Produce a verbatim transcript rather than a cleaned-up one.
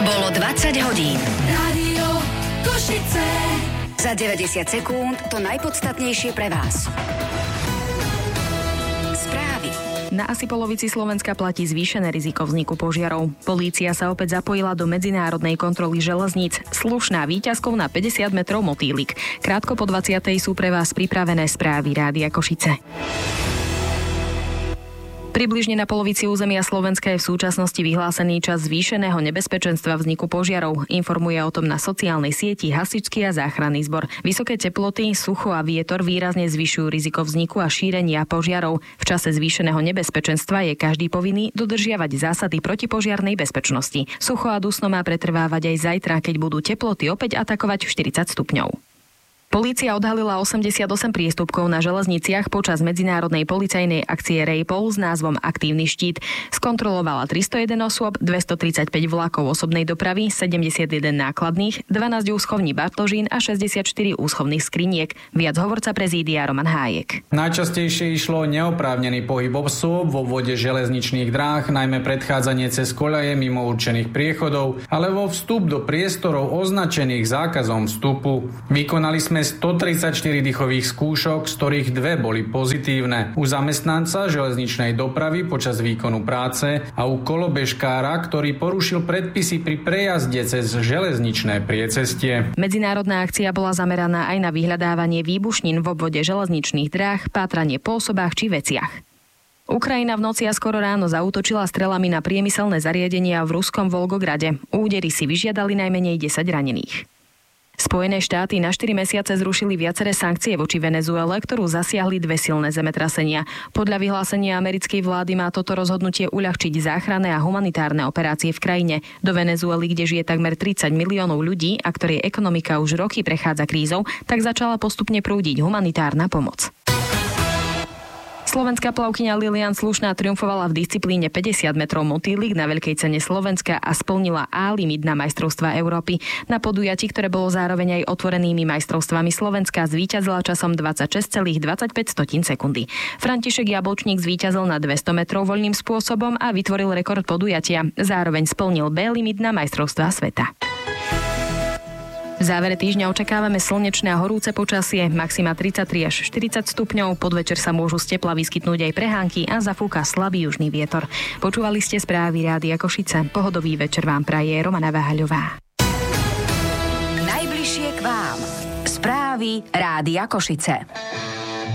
Bolo dvadsať hodín. Rádio Košice. Za deväťdesiat sekúnd to najpodstatnejšie pre vás. Správy. Na asi polovici Slovenska platí zvýšené riziko vzniku požiarov. Polícia sa opäť zapojila do medzinárodnej kontroly železníc. Slušná víťazkou na päťdesiat metrov motýlik. Krátko po dvadsiatej sú pre vás pripravené správy Rádia Košice. Približne na polovici územia Slovenska je v súčasnosti vyhlásený čas zvýšeného nebezpečenstva vzniku požiarov. Informuje o tom na sociálnej sieti Hasičský a záchranný zbor. Vysoké teploty, sucho a vietor výrazne zvyšujú riziko vzniku a šírenia požiarov. V čase zvýšeného nebezpečenstva je každý povinný dodržiavať zásady protipožiarnej bezpečnosti. Sucho a dusno má pretrvávať aj zajtra, keď budú teploty opäť atakovať štyridsať stupňov. Polícia odhalila osemdesiatosem priestupkov na železniciach počas medzinárodnej policajnej akcie Rejpol s názvom Aktívny štít. Skontrolovala tristojeden osôb, dvestotridsaťpäť vlakov osobnej dopravy, sedemdesiatjeden nákladných, dvanásť úschovní batožín a šesťdesiatštyri úschovných skriniek. Viac hovorca prezídia Roman Hájek. Najčastejšie išlo o neoprávnený pohyb osôb vo vode železničných dráh, najmä predchádzanie cez koľaje mimo určených priechodov, alebo vstup do priestorov označených zákazom vstupu. Vykonali sme stotridsaťštyri dýchových skúšok, z ktorých dve boli pozitívne. U zamestnanca železničnej dopravy počas výkonu práce a u kolobežkára, ktorý porušil predpisy pri prejazde cez železničné priecestie. Medzinárodná akcia bola zameraná aj na vyhľadávanie výbušnín v obvode železničných dráh, pátranie po osobách či veciach. Ukrajina v noci a skoro ráno zaútočila strelami na priemyselné zariadenia v ruskom Volgograde. Údery si vyžiadali najmenej desať ranených. Spojené štáty na štyri mesiace zrušili viaceré sankcie voči Venezuele, ktorú zasiahli dve silné zemetrasenia. Podľa vyhlásenia americkej vlády má toto rozhodnutie uľahčiť záchranné a humanitárne operácie v krajine. Do Venezuely, kde žije takmer tridsať miliónov ľudí a ktorej ekonomika už roky prechádza krízou, tak začala postupne prúdiť humanitárna pomoc. Slovenská plavkyňa Lilian Slušná triumfovala v disciplíne päťdesiat metrov motýlik na veľkej cene Slovenska a splnila A-limit na majstrovstvá Európy. Na podujatí, ktoré bolo zároveň aj otvorenými majstrovstvami Slovenska, zvíťazila časom dvadsaťšesť celá dvadsaťpäť sekundy. František Jablčník zvíťazil na dvesto metrov voľným spôsobom a vytvoril rekord podujatia. Zároveň splnil B-limit na majstrovstvá sveta. V závere týždňa očakávame slnečné a horúce počasie, maxima tridsaťtri až štyridsať stupňov, podvečer sa môžu z tepla vyskytnúť aj prehánky a zafúka slabý južný vietor. Počúvali ste správy Rádia Košice. Pohodový večer vám praje Romana Váhaľová. Najbližšie k vám. Správy Rádia Košice.